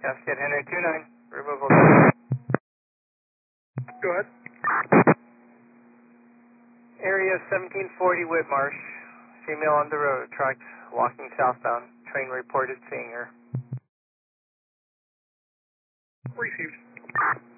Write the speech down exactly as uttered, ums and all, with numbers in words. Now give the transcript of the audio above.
Cascade Henry two nine, removal. Go ahead. Area seventeen forty Whitmarsh, female on the road, tracks walking southbound, train reported seeing her. Received.